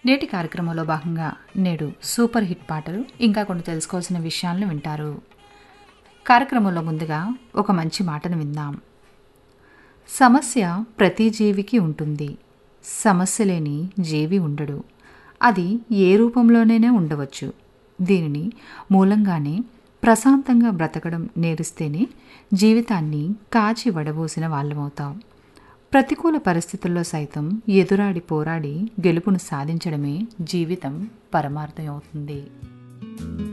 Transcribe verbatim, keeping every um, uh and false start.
నేటి కార్యక్రమంలో భాగంగా నేడు సూపర్ హిట్ పాటలు ఇంకా కొన్ని తెలుసుకోవాల్సిన విషయాలను వింటారు. కార్యక్రమంలో ముందుగా ఒక మంచి మాటను విందాం. సమస్య ప్రతి జీవికి ఉంటుంది. సమస్య లేని జీవి ఉండడు. అది ఏ రూపంలోనైనా ఉండవచ్చు. దీనిని మూలంగానే ప్రశాంతంగా బ్రతకడం నేర్స్తేనే జీవితాన్ని కాచి వడబోసిన వాళ్ళమవుతాం. ప్రతికూల పరిస్థితుల్లో సైతం ఎదురాడి పోరాడి గెలుపును సాధించడమే జీవితం పరమార్థం అవుతుంది.